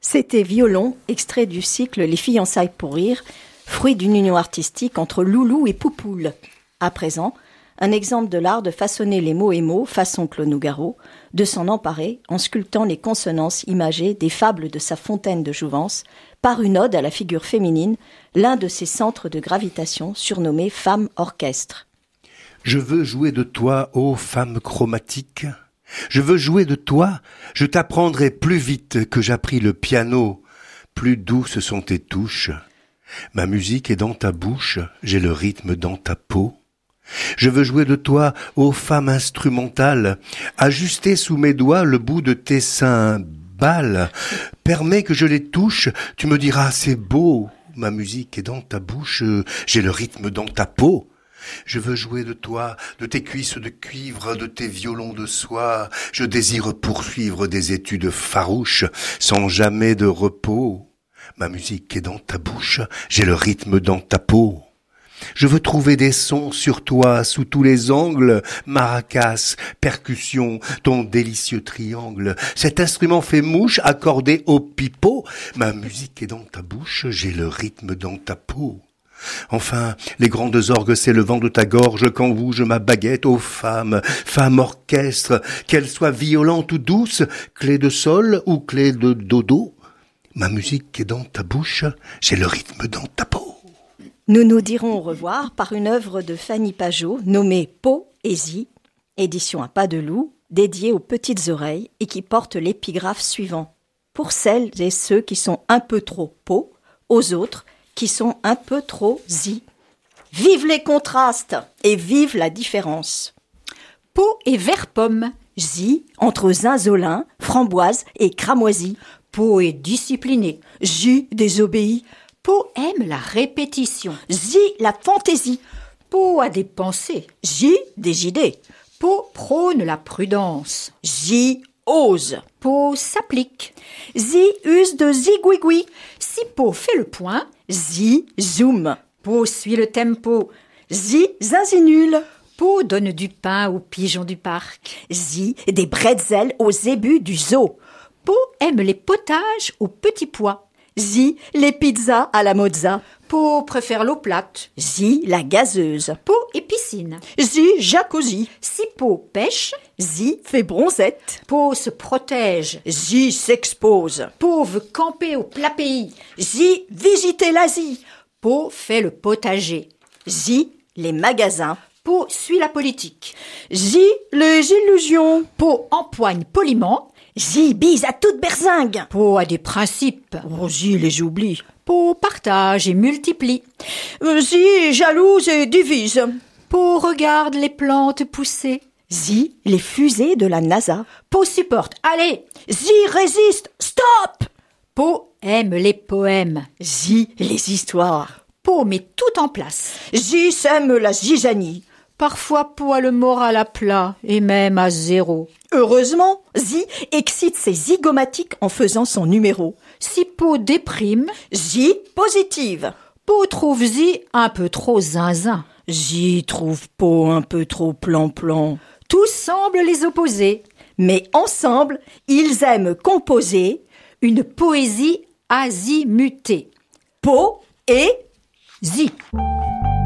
C'était Violon, extrait du cycle Les fiançailles pour rire, fruit d'une union artistique entre Loulou et Poupoule. À présent, un exemple de l'art de façonner les mots et mots, façon Claude Nougaro, de s'en emparer en sculptant les consonances imagées des fables de sa fontaine de jouvence, par une ode à la figure féminine, l'un de ses centres de gravitation surnommé femme orchestre. Je veux jouer de toi, ô femme chromatique. Je veux jouer de toi, je t'apprendrai plus vite que j'appris le piano. Plus douces sont tes touches. Ma musique est dans ta bouche, j'ai le rythme dans ta peau. Je veux jouer de toi, ô femme instrumentale, ajuster sous mes doigts le bout de tes cymbales. Permets que je les touche, tu me diras c'est beau. Ma musique est dans ta bouche, j'ai le rythme dans ta peau. Je veux jouer de toi, de tes cuisses de cuivre, de tes violons de soie. Je désire poursuivre des études farouches, sans jamais de repos. Ma musique est dans ta bouche, j'ai le rythme dans ta peau. Je veux trouver des sons sur toi sous tous les angles, maracas, percussion, ton délicieux triangle. Cet instrument fait mouche accordé au pipeau. Ma musique est dans ta bouche, j'ai le rythme dans ta peau. Enfin, les grandes orgues s'élevant de ta gorge quand bouge ma baguette, ô femme, femme orchestre, qu'elle soit violente ou douce, clé de sol ou clé de dodo. Ma musique est dans ta bouche, j'ai le rythme dans ta peau. Nous nous dirons au revoir par une œuvre de Fanny Pajot nommée Poésie, édition à pas de loup, dédiée aux petites oreilles et qui porte l'épigraphe suivant. Pour celles et ceux qui sont un peu trop po, aux autres qui sont un peu trop zi. Vive les contrastes et vive la différence. Po et vert pomme, Zi entre zinzolin, framboise et cramoisie. Po est discipliné, J désobéit. Po aime la répétition, Zi la fantaisie. Po a des pensées, J des idées. Po prône la prudence, J ose. Po s'applique, Zi use de zigouigoui. si Po fait le point, Zi zoom. Po suit le tempo, Zi zinzinule. Po donne du pain aux pigeons du parc, Zi des bretzels aux zébus du zoo. Po aime les potages aux petits pois, Zi les pizzas à la mozza. Po préfère l'eau plate, Zi la gazeuse. Po et piscine, Zi jacuzzi. si Po pêche, Zi fait bronzette. Po se protège, Zi s'expose. Po veut camper au plat pays, Zi visiter l'Asie. Po fait le potager, Zi les magasins. Po suit la politique, Zi les illusions. Po empoigne poliment, Zi bise à toute berzingue. Po a des principes, Zi les oublie. Po partage et multiplie, Zi jalouse et divise. Po regarde les plantes pousser, Zi les fusées de la NASA. Po supporte, allez, Zi résiste. Stop. Po aime les poèmes, Zi les histoires. Po met tout en place. Zi sème la zizanie. Parfois Po a le moral à plat et même à zéro. Heureusement, Zi excite ses zygomatiques en faisant son numéro. Si Po déprime, Zi positive. Po trouve Zi un peu trop zinzin. Zi trouve Po un peu trop plan-plan. Tout semble les opposer. Mais ensemble, ils aiment composer Une poésie azimutée. Po et Zi.